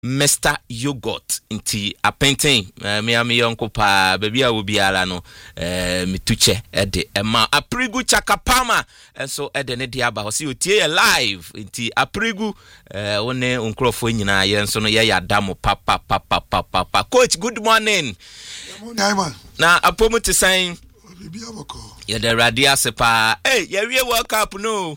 Mr. Yogurt inti a painting me yonko pa baby a will be alano me tuche ede ema aprigu chakapama so ede ne diaba ho si otie live inti aprigu one unkrofo nyina ye nso no ye yadamo papa coach good morning na apomu te san baby aboko ye the radia sepa hey ye we world cup no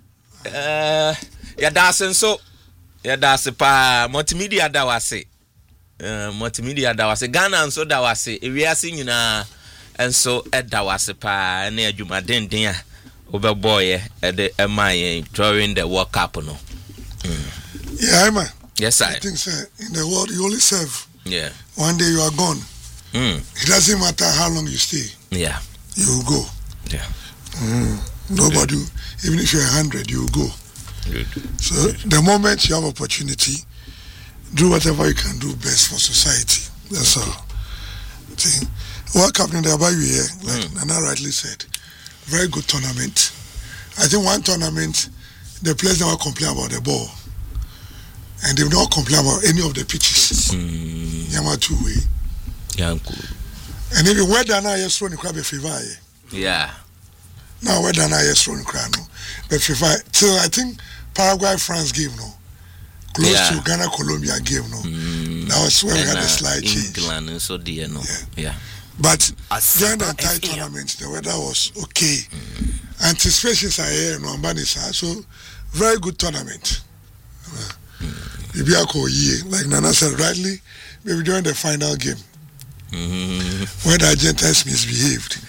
ya dasen so that's pa multimedia da wase multimedia da wase Ghana nso da wase ewiase nyina enso da wase pa na adwuma denden a obeboye de emaye during the World Cup no yeah man yes I think so in the world you only serve one day you are gone it doesn't matter how long you stay you will go nobody even if you're 100 you will go. So the moment you have opportunity, do whatever you can do best for society. That's all. World Cup in the Abayu here, like Nana rightly said, very good tournament. I think one tournament, the players never complain about the ball, and they will not complain about any of the pitches. Yama two-way. And if you wear Dana, you're throwing the crab a favor. Yeah. Now we're Dana, you're throwing the crab. But so I think Paraguay France game no close to Ghana Colombia game no that was where we had a slight change. England and so dear no but during the entire tournament the weather was okay. Anticipations are here no Ambanisa, so very good tournament. Like Nana said rightly, maybe during the final game when the Argentines misbehaved.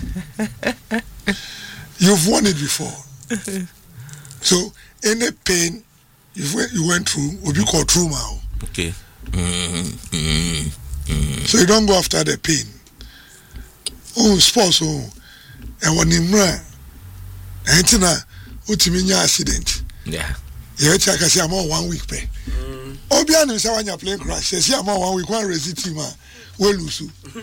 You've won it before. So any pain you went through will be called trauma. Okay. So you don't go after the pain. Sports and when you run ultimate accident. Yeah. You I can say I'm on 1 week pay. Obiano say when you plane crash, say I'm on 1 week, one resist team will lose.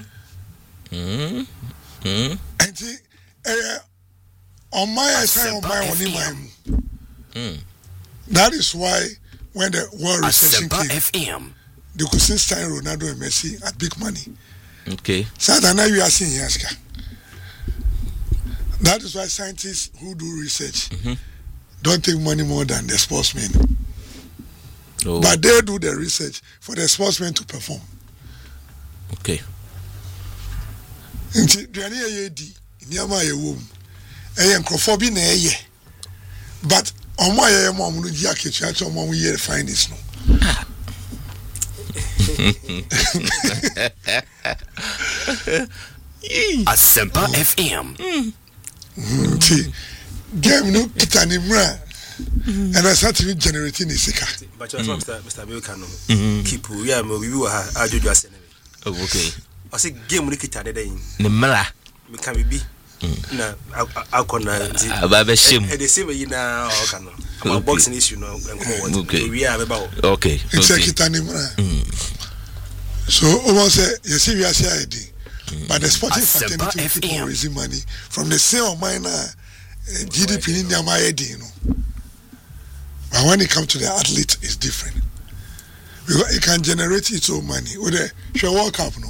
And on my side, on my own, that is why when the world recession came, they could still sign Ronaldo and Messi at big money. Okay. So now you are seeing here. That is why scientists who do research don't take money more than the sportsmen. But they do the research for the sportsmen to perform. Okay. But on my mom will jacket on 1 year find this no. Asempa FM. Game no kitanimra. And I started generating this. But Mr. Bilkano keep we are Jojo. Okay. I say game no kitane den. Nemra. Me can be na akona ababa shim the same you na okano about boxing issue no enkomo what we are about okay it's a kitanimra so almost say you see we are say but the sporting fraternity people raising money from the same of mine GDP in their mind you know but when it comes to the athlete it's different because it can generate its own money with the World Cup no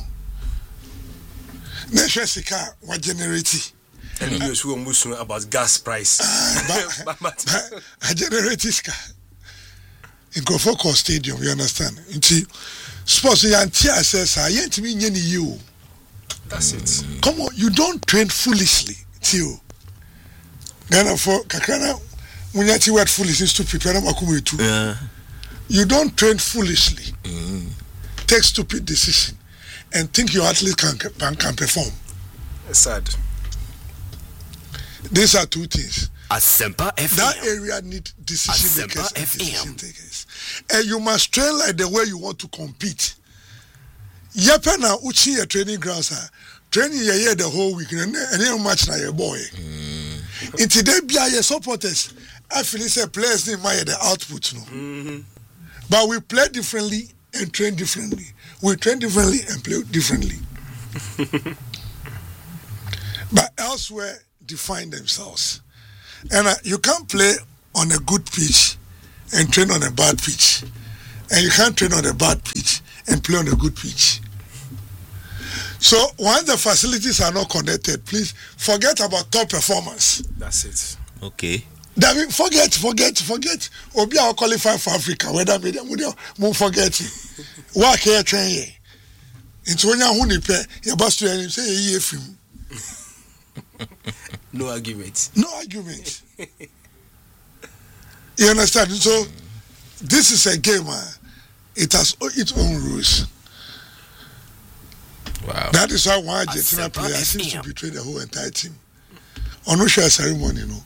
Neshesika what generate and you should about gas price. I generate this car in Kofoko Stadium. You understand? Sports says I ain't mean you. That's it. Come on, you don't train foolishly, Tio. Ghana for Kakana when you word foolish is to prepare too. You don't train foolishly. Take stupid decision and think your athlete can perform. It's sad. These are two things. Asempa FM. That area need decision makers. And you must train like the way you want to compete. Yapana uchi your training grounds are training your the whole week and then match na your boy. In today be your supporters. I feel it's a players in my the output no. But we play differently and train differently. We train differently and play differently. But elsewhere define themselves. And you can't play on a good pitch and train on a bad pitch. and you can't train on a bad pitch and play on a good pitch. So once the facilities are not connected, please forget about top performance. That's it. Okay. That mean, forget. Obi will qualify for Africa. Whether media won't forget it. Work here, train here. Into when you pay your boss to him say ye film. No argument. No argument. You understand? So this is a game. It has its own rules. Wow. That is why one Argentina player seems to betray the whole entire team. On no share ceremony, you know.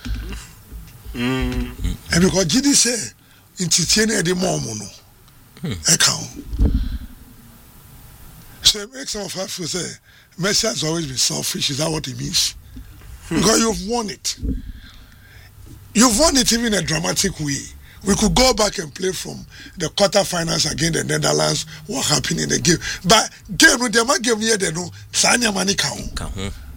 And because GD say in Titiane the mom no account. So it makes some of us feel say Messi has always been selfish. Is that what it means? Because you've won it. You've won it even in a dramatic way. We could go back and play from the quarterfinals against the Netherlands. What happened in the game? But game no, they might give me the no. Sanya money count.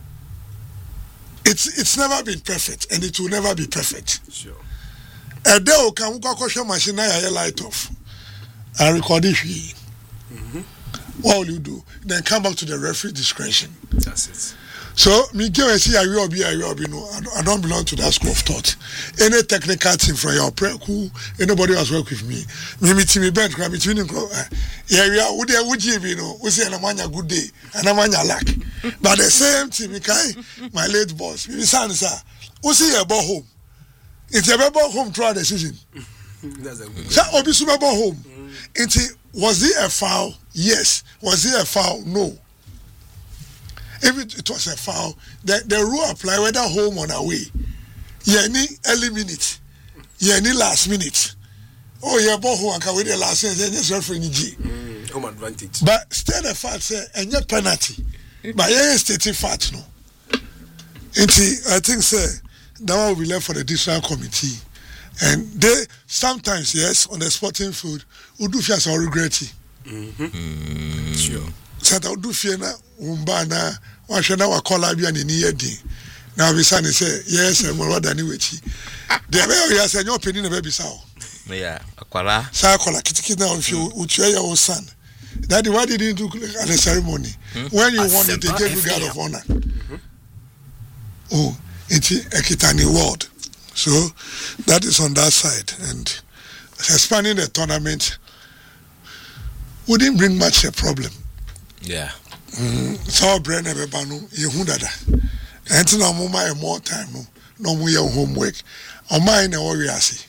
It's never been perfect, and it will never be perfect. Sure. A day will come. Ukakosha machine I light off. I record it. What will you do? Then come back to the referee discretion. That's it. So me give and see I will be no. I don't belong to that school of thought. Any technical team from your who anybody has worked with me. Me team bench grab between yeah we are would you know we say an amanya good day and amanya lack. But the same team my late boss me son sir we see a ball home. It's a ball home throughout the season. That's a good. So obi super ball home. Was it a foul? Yes. Was it a foul? No. If it was a foul, the rule apply whether home or away. Any early minute, any last minute. Oh, yeah, but who can wait the last sentence? Home advantage. But still, the fact say and your penalty. But yeah, stating fact no. I think say that one will be left for the district committee, and they sometimes yes on the sporting field we do fear or regret it. Sure. Sata do fear na umbana wa shena wa call abi ani ni yedi na we say yes and more than wechi the way you say your opinion na be sao Yeah, akwara sa kola kitikiti na of you uche your son. Daddy, why did you do at the ceremony when you won it they gave you guard of honor? Oh, it's a Kitani ward. So that is on that side, and expanding the tournament wouldn't bring much a problem. Yeah. So brain everybody you hundada. And no more more time no more your homework. On mine what we are see.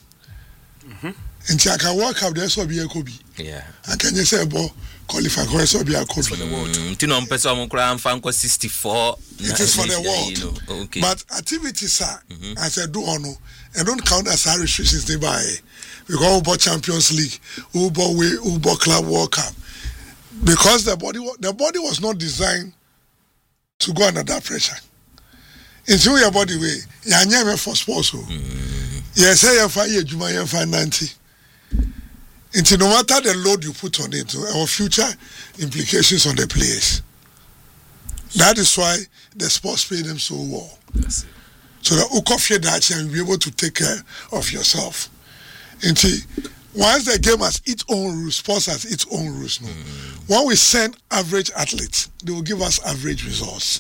And I can work out there so be a kobi. Yeah. And can you say about qualify so be a kobi For the world. Tino mpesa mukra mfanko 64. It is for the world. You know. Okay. But activities are as I do honor and don't count as high restrictions nearby. Because we bought Champions League, we bought Club World Cup. Because the body was not designed to go under that pressure. Until your body way, you never for sports. Yes, I find you Juma 90. Until no matter the load you put on it, our future implications on the players. That is why the sports pay them so well. That's it. So that you can feel that you will be able to take care of yourself. Until once the game has its own rules, sports has its own rules. No? When we send average athletes, they will give us average results.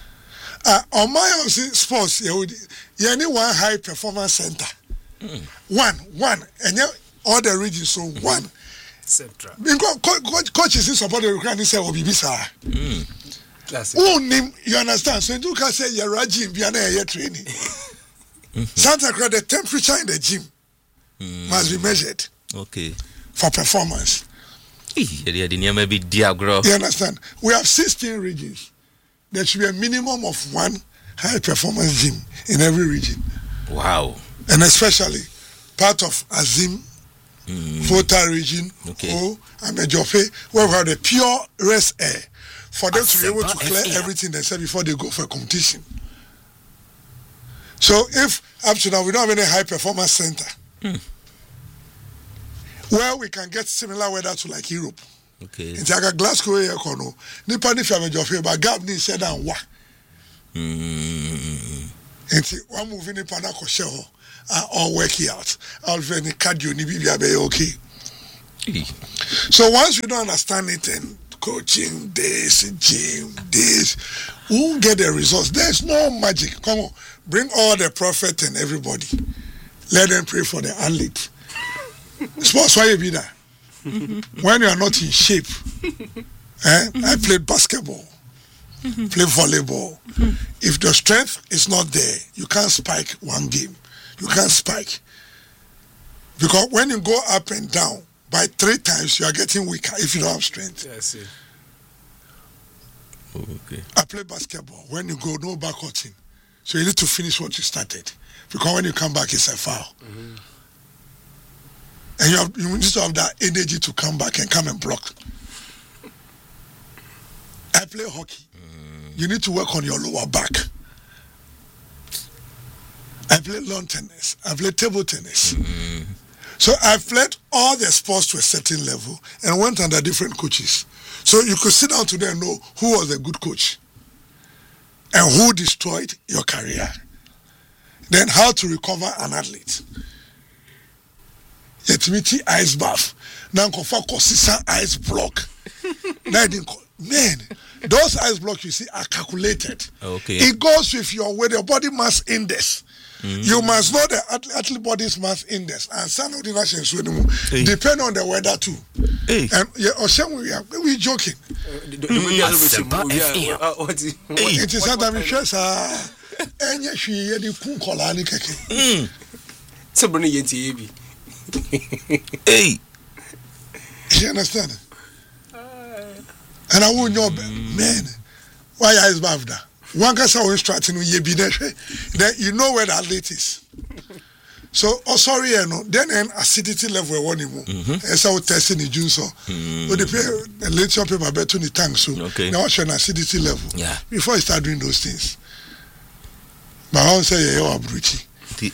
On my sports, you need one high performance center. One, and all the regions, so one. Central. Coaches in support the requirement say, "Oh, Bibisa." That's it. You understand? So you can say you're a gym, you're training. Santa Cruz, the temperature in the gym must be measured. Okay. For performance. You understand? We have 16 regions. There should be a minimum of one high performance gym in every region. Wow. And especially part of Azim, Fota region, or Amejope, where we have the pure rest air. For them to be able to clear everything they said before they go for a competition. So if up to now we don't have any high performance center where we can get similar weather to like Europe. Okay. It's like a Glasgow area kono. Nipa ni fiame jofe but gap ni said and wa. Enti one moving nipa na ko she ho or work it out. I'll very cardio ni bibia be okay. So once you don't understand it and coaching this, gym this, we won't get the results. There's no magic. Come on, bring all the prophet and everybody. Let them pray for the athlete. Sports, why you be there? When you are not in shape. I played basketball, play volleyball. If the strength is not there, you can't spike one game. You can't spike. Because when you go up and down, by 3 times, you are getting weaker if you don't have strength. Yeah, I see. Okay. I play basketball. When you go, no backcutting. So you need to finish what you started. Because when you come back, it's a foul. And you need to have that energy to come back and come and block. I play hockey. You need to work on your lower back. I play lawn tennis. I play table tennis. So I've played all the sports to a certain level and went under different coaches. So you could sit down today and know who was a good coach and who destroyed your career. Then how to recover an athlete. Yet ice bath. Now consistent ice block. Man, those ice blocks you see are calculated. Okay. It goes with your body mass index. You must know the athlete body's mass index and some of the nations depend on the weather too. And we joking. It is not that stress. And yes, she had the cool color. Somebody yet. Hey, you understand? And I won't know, man, why is Bavda? One guy's always starting to be there. Then you know where the athlete is. So, then an acidity level one more. As I was testing the juice, so the later paper better in the tank. So now what's an acidity level? Yeah. Before you start doing those things. My mom say, "You're abruti."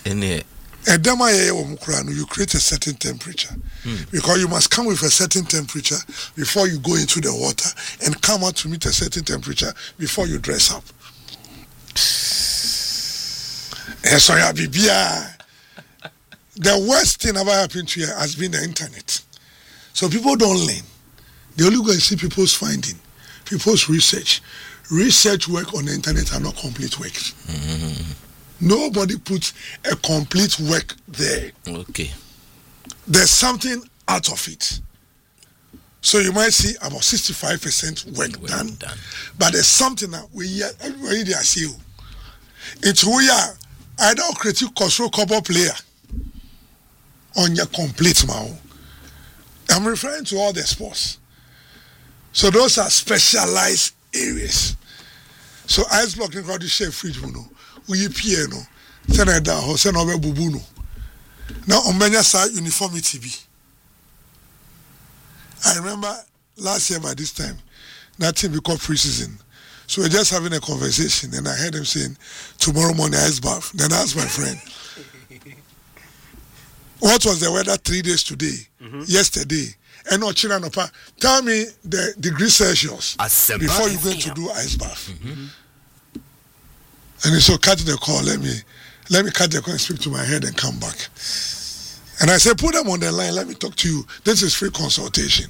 You create a certain temperature because you must come with a certain temperature before you go into the water and come out to meet a certain temperature before you dress up. And so the worst thing ever happened to you has been the internet. So people don't learn. They only go and see people's finding, people's research. Research work on the internet are not complete work. Nobody puts a complete work there. Okay. There's something out of it. So you might see about 65% work done. But there's something that everybody there see. It's we are either creative control couple player on your complete mouth. I'm referring to all the sports. So those are specialized areas. So ice blocking crowd is share fridge, we piano, Senator or Senator Bubuno. Now on many side uniformity be. I remember last year by this time, nothing because pre-season. So we're just having a conversation and I heard him saying, tomorrow morning ice bath. Then I asked my friend, what was the weather 3 days today, yesterday? And no children, tell me the degree Celsius before you're going to do ice bath. And he said, cut the call, let me cut the call and speak to my head and come back. And I said, put them on the line, let me talk to you. This is free consultation.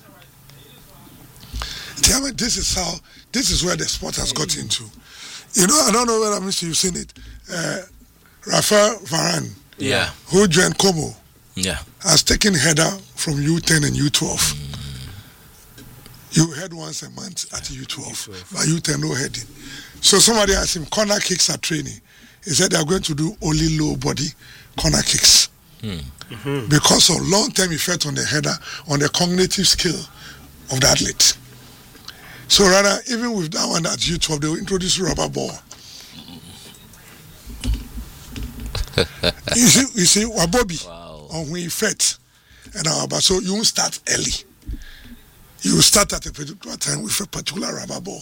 Tell me, this is where the sport has got into. You know, I don't know whether you've seen it. Rafael Varane, who joined Como, has taken header from U10 and U12. You head once a month at U12, but U10 no heading. So somebody asked him, corner kicks are training. He said they are going to do only low body corner kicks. Because of long-term effect on the header, on the cognitive skill of the athlete. So rather, even with that one at U12, they will introduce rubber ball. you see, Bobby, on when you fit, so you won't start early. You will start at a particular time with a particular rubber ball.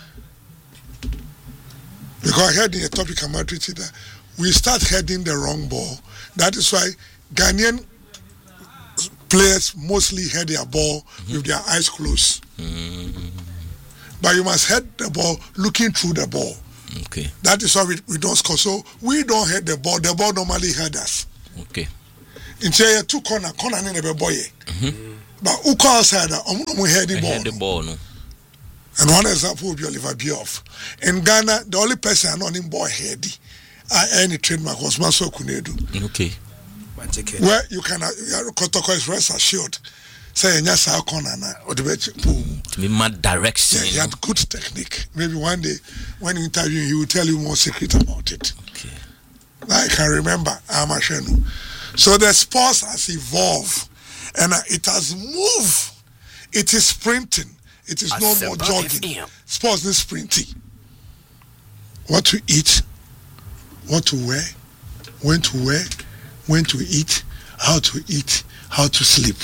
Because I heard in a topic I'm about to that we start heading the wrong ball. That is why Ghanaian players mostly head their ball with their eyes closed. But you must head the ball looking through the ball. Okay. That is why we don't score. So we don't head the ball. The ball normally head us. Okay. Into 2 corner in a boy. But who calls her the ball? No. And one example would be Oliver Bioff. In Ghana, the only person on him boy heady. Any trademark was Maso Kunedu. Okay. Where you can Kotoko is rest assured. Say Nyasa corner or the boom. To be mad direction. Yeah, he had good technique. Maybe one day when you interview him, he will tell you more secret about it. Okay. I can remember Amashenu. So the sports has evolved and it has moved. It is sprinting. It is no more jogging. Sports is sprinting. What to eat, what to wear, when to eat, how to sleep.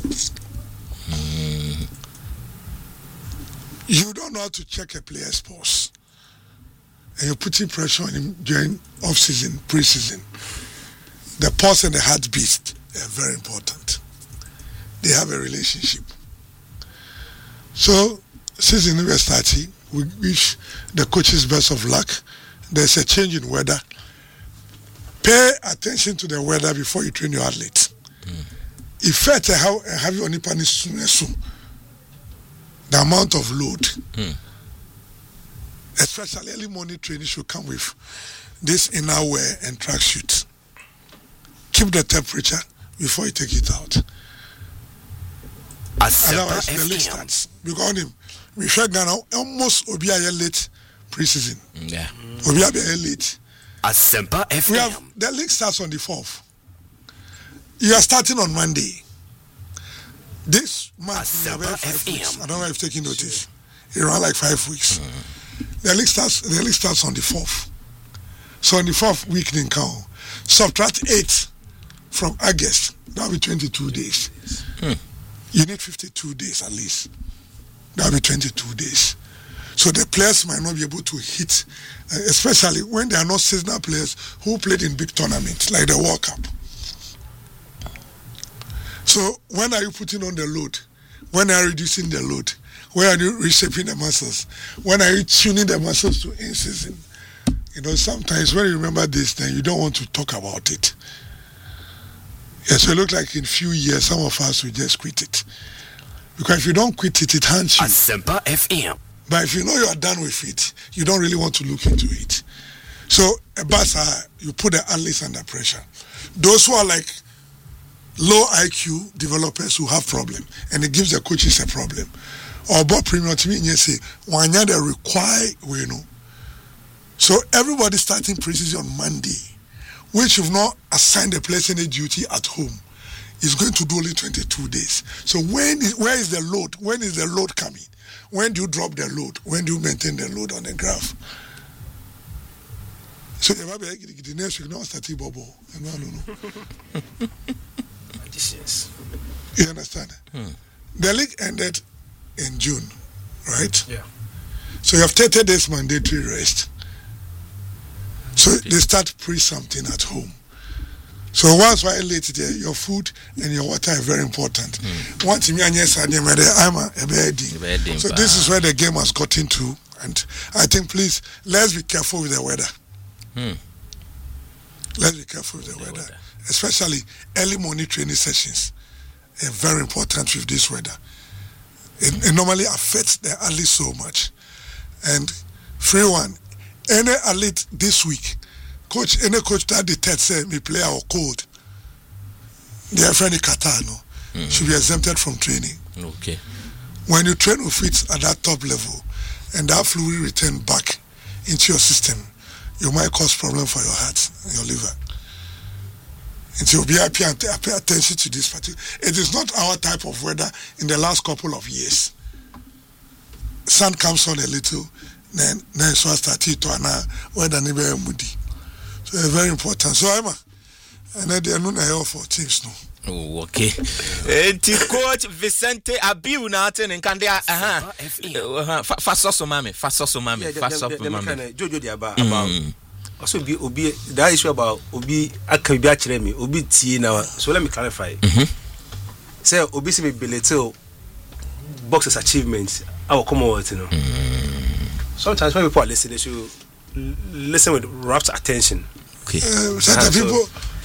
You don't know how to check a player's pulse. And you're putting pressure on him during off-season, pre-season. The pulse and the heartbeat are very important. They have a relationship. So, season we are starting, we wish the coaches best of luck. There's a change in weather. Pay attention to the weather before you train your athletes. If have you only soon, the amount of load, especially early morning training, should come with this inner wear and tracksuit. Keep the temperature before you take it out. Otherwise, the late starts. Because we should Ghana almost Obiya late preseason. Yeah. Obiya late. Asempa FM. The league starts on the 4th. You are starting on Monday. This month, we have 5 weeks. I don't know if you've taken notice. It ran like 5 weeks. The league starts on the 4th. So on the 4th week in count, subtract 8 from August. That will be 22 days. You need 52 days at least. That will be 22 days. So the players might not be able to hit, especially when they are not seasonal players who played in big tournaments like the World Cup. So when are you putting on the load? When are you reducing the load? When are you reshaping the muscles? When are you tuning the muscles to in season? You know, sometimes when you remember this, then you don't want to talk about it. Yes, so it looks like in few years, some of us will just quit it. Because if you don't quit it, it haunts you. Asempa FM. But if you know you are done with it, you don't really want to look into it. So, you put the athletes under pressure. Those who are like low IQ developers who have problem, and it gives the coaches a problem. Or about premium to me, you say, when they require, we know. So everybody starting preseason on Monday, which you've not assigned a place any duty at home, is going to do only 22 days. So where is the load? When is the load coming? When do you drop the load? When do you maintain the load on the graph? So the next week, not starting bubble. No. You understand? The league ended in June, right? Yeah. So you have 30 days mandatory rest. So they start something at home. So once while late there, your food and your water are very important. Once so this is where the game has gotten to, and I think please let's be careful with the weather. Let's be careful with the weather, especially early morning training sessions. Are very important with this weather. It normally affects the athlete so much. And free one, any athlete this week, any coach that the third say me player or cold, their friend in Qatar should be exempted from training. Okay. When you train with it at that top level and that fluid return back into your system, you might cause problem for your heart and your liver. And you'll be happy and pay attention to this particular. It is not our type of weather in the last couple of years. Sun comes on a little, then so I started to weather never moody. So it's very important. So I'm and then they are not for teams now. Oh, okay. Coach Vicente Abiu Naten and Candia. Fasoso mame. Jojo about also be obi that issue about obi aka bi akere me obi tie na so let me clarify. Say obi se me belete boxers achievements our Commonwealth, you know. Sometimes when people are listening, they should listen with rapt attention. Okay. Certain people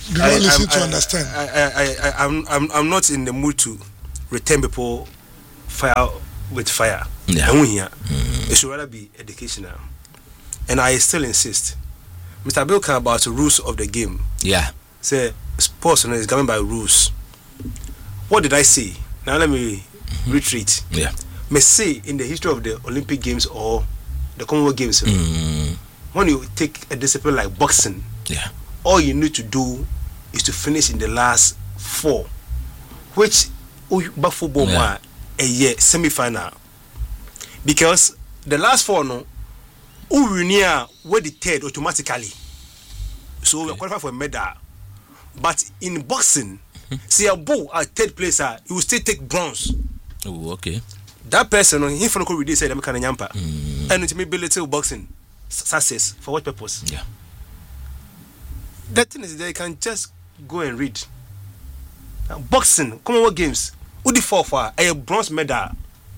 Do not listen to understand. I'm not in the mood to return people fire with fire. Yeah. It should rather be educational. And I still insist. Mr. Bill can about the rules of the game. Yeah. Say sports is governed by rules. What did I say? Now let me retreat. Yeah. May say in the history of the Olympic Games or the Commonwealth Games, when you take a discipline like boxing, yeah, all you need to do is to finish in the last 4, which but football a year semi-final, because the last 4 no, who near were the third automatically, so we qualify for a medal. But in boxing, see a bull at third place, he will still take bronze. Oh, okay. That person, he for no said, I'm kind of yampa, and it's ability of boxing success for what purpose? Yeah. That thing is they can just go and read. Now, boxing, Commonwealth Games, who the for a bronze medal.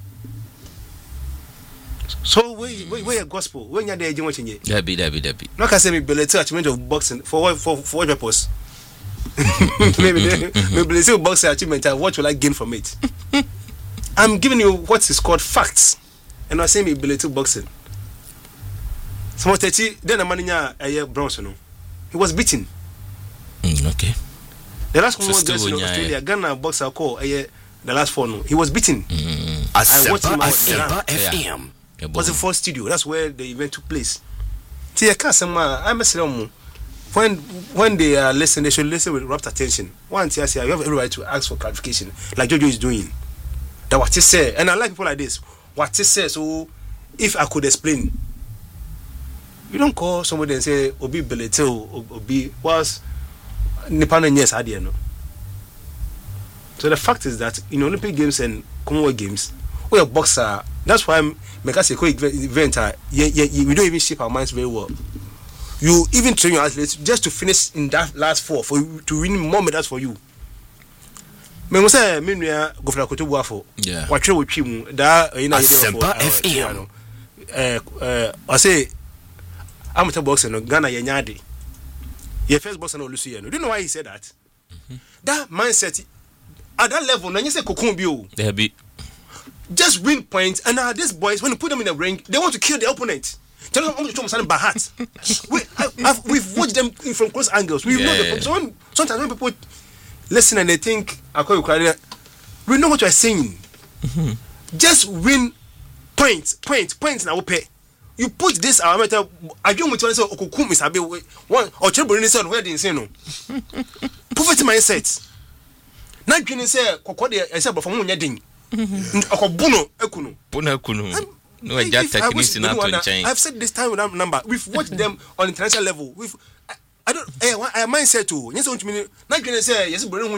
So where gospel? When you're there, you watching it. Debbie. Not can say me ability achievement of boxing for what purpose? Maybe say boxing achievement. What will I gain from it? I'm giving you what is called facts, and I say me ability boxing. So then a man in a bronze, no, he was beaten. Okay. The last one was in Australia, Ghana boxer call the last 4 no, he was beaten. I watched him out FM. It was the first studio. That's where the event took place. See, I can't say I'm a when they are listening, they should listen with rapt attention. Once you have every right to ask for clarification, like Jojo is doing. That what he said, and I like people like this. What he says, so if I could explain, you don't call somebody and say Obi Belete Obi was Nippon yes idea no. So the fact is that in Olympic Games and Commonwealth Games, we are boxer. That's why I'm make us a quick event. We don't even shape our minds very well. You even train your athletes just to finish in that last 4 for you to win more medals for you. Me mo say me nua Gofra Kotobu afo. Yeah. Watwe wotwi mu da ina Asempa FM. I say I'm to boxing no Ghana ye nyade. Your first boxer no Lucy no. Do you know why he said that? That mindset at that level na you say kokon bi o. There be just win points, and now these boys, when you put them in the ring, they want to kill the opponent. Tell them I'm going to show them by heart. We've watched them from close angles. We know them. So sometimes when people listen and they think, we know what you're saying. Just win points now pay. You put this amateur. I don't want to say okukum is abi one or trouble in the where they say no. Poverty mindset. Not going to say kokode except from nyadin. I've said this time without number. We've watched them on international level. I mindset too. Yes, what you mean? Not gonna say yes, but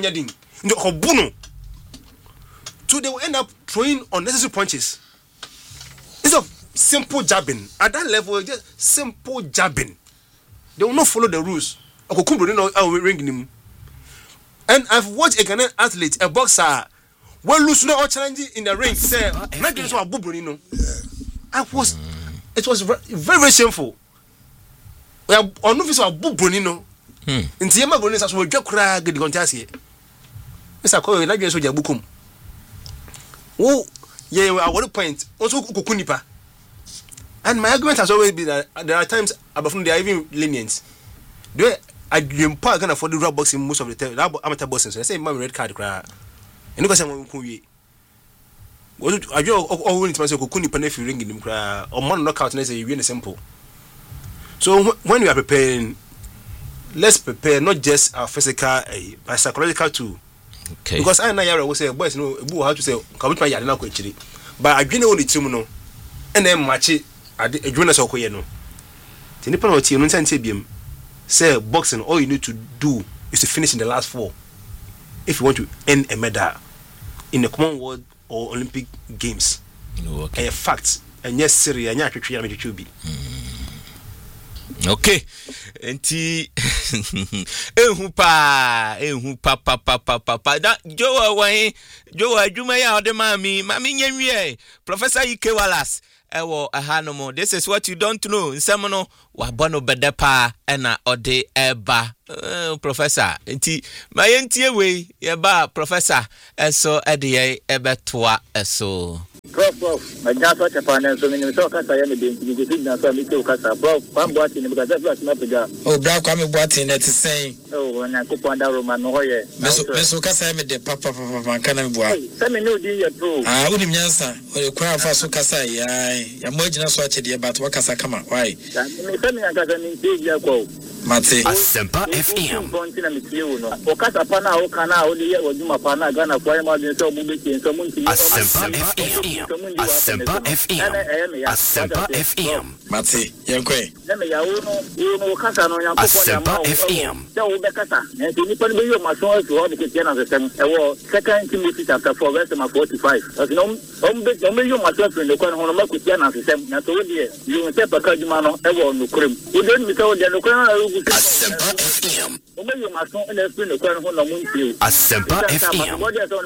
so they will end up throwing unnecessary punches. Instead of simple jabbing at that level, just simple jabbing. They will not follow the rules. And I've watched a Ghanaian athlete, a boxer. When lose no challenge in the ring, say, it was very shameful. We are on novice of Bubronino. In Tiama Bonis as well, Jacra get the contest. Mr. Coy, like you said, Bukum. Oh, yeah, at one point, also Kukunipa. And my argument has always been that there are times above they are even lenient. I didn't park and afford the rub boxing most of the time. Amateur boxing, so I say, my red card cry. And because I'm going I do all winning to myself, couldn't if you ring him cry or one knockout and say you're really simple. So when we are preparing, let's prepare not just our physical but psychological too. Okay. Because I know will say, boys, no, how to say, come with my yard actually. But I didn't only team no, and then match it at a junior so no. The Nippon or team, say boxing, all you need to do is to finish in the last 4. If you want to earn a medal in the Commonwealth or Olympic Games. Okay. A fact. And yes, Syria, and Yakubi. Okay. Enti ehupa that Joe away Joe Jumaya or the mammy Nyenwie Professor Ike Wallace ewo ahanomo. This is what you don't know. Nsemono wabono bedepa ena ode eba. Professor enti mayentie we yeba professor eso ede ebetoa eso. Prof, my dad was a partner, so many talk as I am again. You did not tell me to Casa, Prof. I'm watching because that's what's not the job. Oh, Brown coming watching that to say. Oh, and I could point out Roman Hoyer. Mr. Casa, the papa, can I boy? Send me no dear proof. I wouldn't answer. Or you cry for so Casa, I'm watching us watch it about what Casa come out. Why? Send me a cousin in Diego. Mate, Asempa FM. Okasa pana okana odi ye wajuma pana gana kwa ema dinso mubiki nso munti. Asempa FM. Asempa FM. Asempa FM. Mate, yankwe. Neme ya uno okasa no yanko Asempa FM. So ubekasa. Nti nipa ni beyo maso so odi ketiana sesem. Ewo 2 Timothy chapter 4 verse 45. Because no beyo maso so ndekwa no ma kutiana sesem. Na so odi ye. You say pakaduma no ewo no krem. Odi mi so odi no krem. Asempa FM. Asempa FM.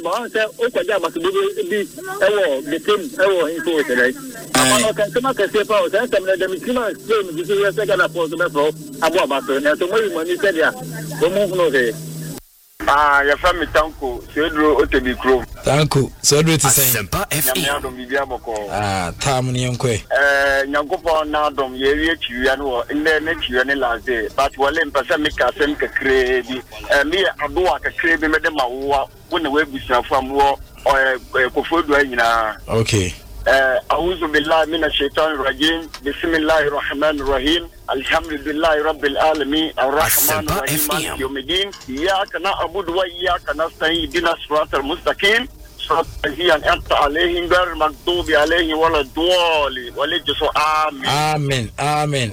Your family Tanko, Cedro Otebi Chrome. Tanko, Cedro to say. Asempa FM. Tamuni Yankwe. Yankopo Nadom, Yeri Chiano, in the next year and last day, but while in Pasamika Semka Credi, me Abua Credi, Madame Mawa, when the web is from war or Kofodu. Okay. أعوذ بالله من الشيطان الرجيم بسم الله الرحمن الرحيم الحمد لله رب العالمين الرحمن الرحيم مالك يوم الدين إياك نعبد وإياك نستعين اهدنا الصراط المستقيم صراط الذين أنعمت عليهم غير المغضوب عليهم ولا الضالين وليجسوا آمين آمين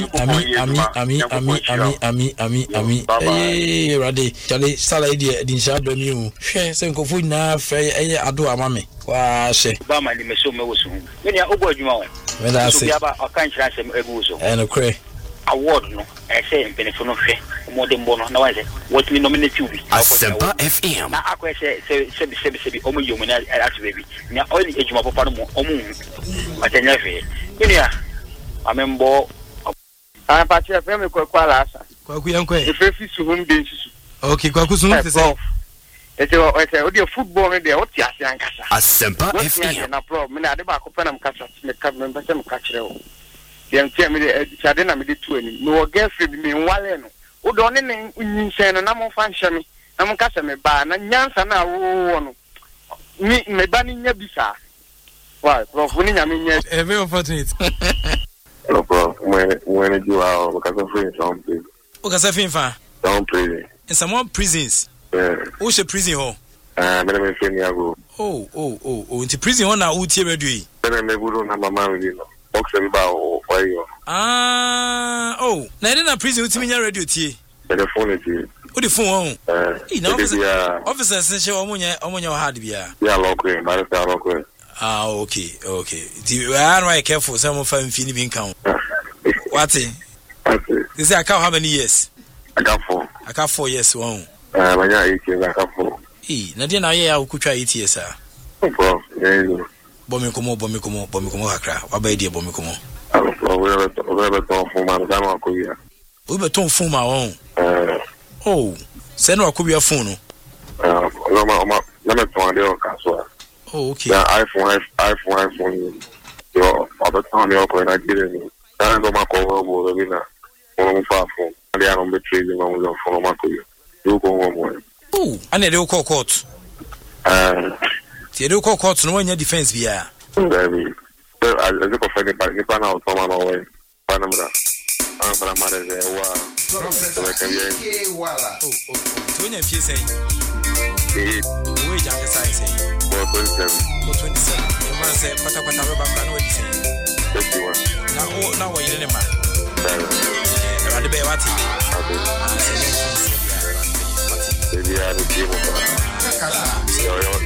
eh rade chale sala idea din sha do mi hu hwe se nkofo na fe ado amame wa hye ba ma ni meso mewoso me ya obo adwuma wa me da se ya ba okan kira se eguso no kre award no say mpenefo no hwe modern bono na wanze what me nominate you Asempa FM. na akwa se omo yomu na ati baby na only adwuma papa no mo omo atanya hwe me ya amembo Pachi FM kwa lasa. Kwaku yankwe. Efefi suhun bensu. Okay, kwaku suhun te say. Ete odi football no dey oti ase ankasa. Asempa FM. Na pro me na ade ba ko pena mkasa me ka me pese mka kire wo. Dem tia me de chade na me de tu ani. Me wo girlfriend me nwale no. Wo do ne nyinsen no na mo fa nhye me. Na mo kasa me ba na nyansa na wo no. Me ba ni nya bisa. Why? Prof ni nya me nya. Very unfortunate. No problem. When you are because of free some please. Okay, say fa. Don't play. In some prisons. Yeah. Who should prison hall? Me me say me go. Oh, into prison hall na utie radio yi. Me go na mama we no. Box em ba o yo. Na na prison utie nya radio tie. The phone tie. O the phone na officer say she omunya hard bia. Yeah, local, but say local. Okay. The are careful some of them fini bin count. What? They say I count how many years? I got 4 years one. My 8 years I got 4. Na dia na ye ya ukutwa 8 years ah. No problem. Yeah. Bomi komo akra. Wa ba die bomi komo. We beton fun ma na ma ko ya. We beton fun ma won. Send wa ko bia phone no. Na me ton de o kaso. Okay. Yeah, iPhone. Yo, other time you are na gire ni. Na ndo ma ko wo bi na. Mo fa phone. They are on the trading on the phone ma ko yo. You go home. And they call court. They do call court no one defense bia. Baby. I just go find the plan out from my way. Panamera. I'm from Malaysia. Wow. So I can get. So when you say we just say 27. The man said pata rubber plan what you say. 51. Now what you need man. The be what? Okay. Baby, I don't give a